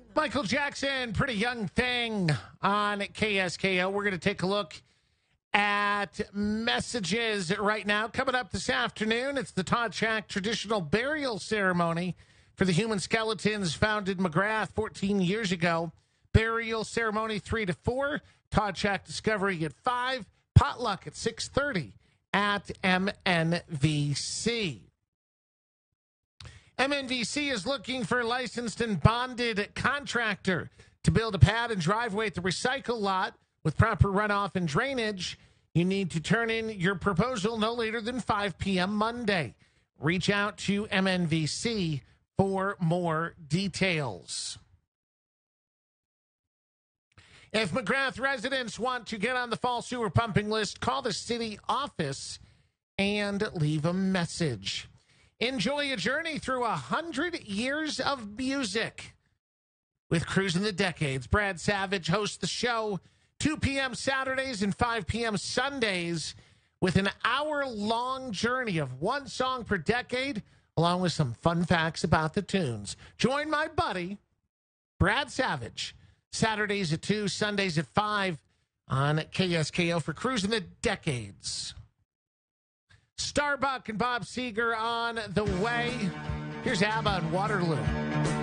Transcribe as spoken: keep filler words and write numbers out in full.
Michael Jackson, Pretty Young Thing on K S K O. We're going to take a look at messages right now. Coming up this afternoon, it's the Todd Shack traditional burial ceremony for the human skeletons found in McGrath fourteen years ago. Burial ceremony three to four. Todd Shack Discovery at five. Potluck at six thirty at M N V C. M N V C is looking for a licensed and bonded contractor to build a pad and driveway at the recycle lot with proper runoff and drainage. You need to turn in your proposal no later than five p.m. Monday. Reach out to M N V C for more details. If McGrath residents want to get on the fall sewer pumping list, call the city office and leave a message. Enjoy a journey through a hundred years of music with Cruising the Decades. Brad Savage hosts the show two p.m. Saturdays and five p.m. Sundays with an hour-long journey of one song per decade, along with some fun facts about the tunes. Join my buddy, Brad Savage, Saturdays at two, Sundays at five on K S K O for Cruising the Decades. Starbuck and Bob Seger on the way. Here's ABBA and Waterloo.